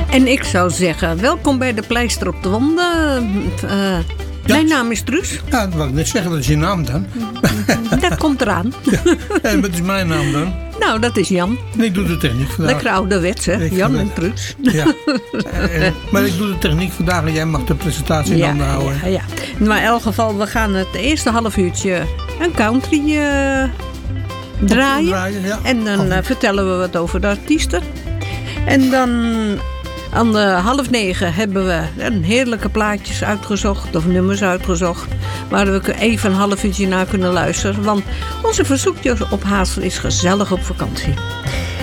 En ik zou zeggen, welkom bij de Pleister op de Wanden. Mijn naam is Truus. Ja, dat wil ik net zeggen, dat is je naam dan. Dat komt eraan. En wat is mijn naam dan? Nou, dat is Jan. En ik doe de techniek vandaag. Lekker ouderwets, hè? Jan en Truus. Ja. Maar ik doe de techniek vandaag en jij mag de presentatie in handen houden. Ja. Maar in elk geval, we gaan het eerste half uurtje een country draaien. Ja. En dan vertellen we wat over de artiesten. En dan aan de 8:30 hebben we een heerlijke plaatjes uitgezocht. Of nummers uitgezocht. Waar we even een half uurtje naar kunnen luisteren. Want onze verzoekjes op Hazel is gezellig op vakantie.